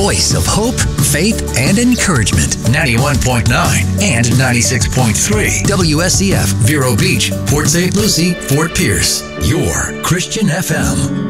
voice of hope, faith, and encouragement. 91.9 and 96.3. WSEF, Vero Beach, Port St. Lucie, Fort Pierce. Your Christian FM.